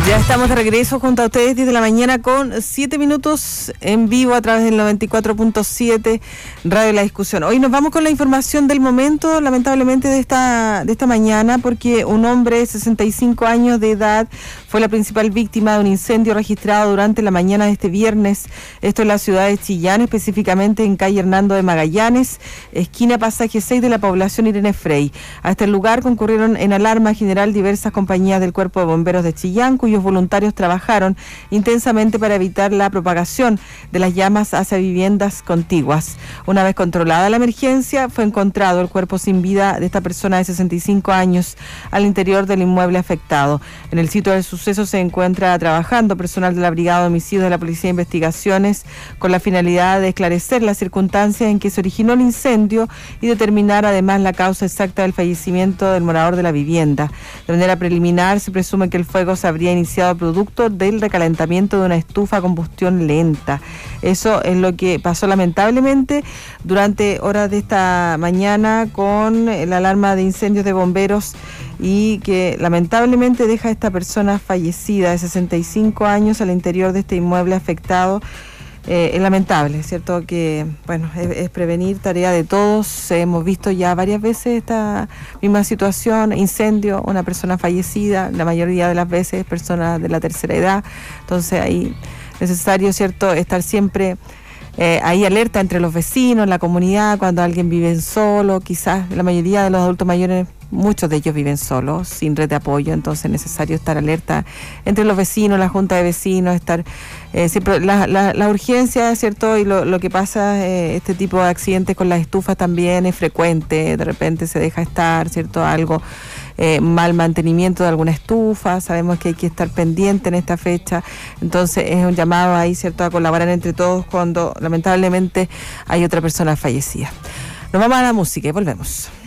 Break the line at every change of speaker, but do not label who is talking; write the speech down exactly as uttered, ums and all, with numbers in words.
Ya estamos de regreso junto a ustedes diez de la mañana con siete minutos en vivo a través del noventa y cuatro punto siete Radio La Discusión. Hoy nos vamos con la información del momento, lamentablemente de esta de esta mañana, porque un hombre de sesenta y cinco años de edad fue la principal víctima de un incendio registrado durante la mañana de este viernes. Esto en la ciudad de Chillán, específicamente en calle Hernando de Magallanes, esquina Pasaje seis de la población Irene Frey. A este lugar concurrieron en alarma general diversas compañías del Cuerpo de Bomberos de Chillán, cuyos voluntarios trabajaron intensamente para evitar la propagación de las llamas hacia viviendas contiguas. Una vez controlada la emergencia, fue encontrado el cuerpo sin vida de esta persona de sesenta y cinco años al interior del inmueble afectado. En el sitio del suceso se encuentra trabajando personal de la Brigada de Homicidios de la Policía de Investigaciones con la finalidad de esclarecer las circunstancias en que se originó el incendio y determinar además la causa exacta del fallecimiento del morador de la vivienda. De manera preliminar, se presume que el fuego se habría iniciado producto del recalentamiento de una estufa a combustión lenta. Eso es lo que pasó lamentablemente durante horas de esta mañana con la alarma de incendios de bomberos, y que lamentablemente deja a esta persona fallecida de sesenta y cinco años al interior de este inmueble afectado. Eh, es lamentable, ¿cierto? Que, bueno, es, es prevenir, tarea de todos. Eh, hemos visto ya varias veces esta misma situación, incendio, una persona fallecida, la mayoría de las veces personas de la tercera edad. Entonces ahí necesario, ¿cierto?, estar siempre eh, ahí alerta entre los vecinos, la comunidad, cuando alguien vive solo. Quizás la mayoría de los adultos mayores, muchos de ellos viven solos, sin red de apoyo, entonces es necesario estar alerta entre los vecinos, la junta de vecinos, estar eh, siempre, la, la, la urgencia, ¿cierto? Y lo, lo que pasa, eh, este tipo de accidentes con las estufas también es frecuente, de repente se deja estar, ¿cierto? Algo, eh, mal mantenimiento de alguna estufa, sabemos que hay que estar pendiente en esta fecha, entonces es un llamado ahí, ¿cierto?, a colaborar entre todos cuando lamentablemente hay otra persona fallecida. Nos vamos a la música y volvemos.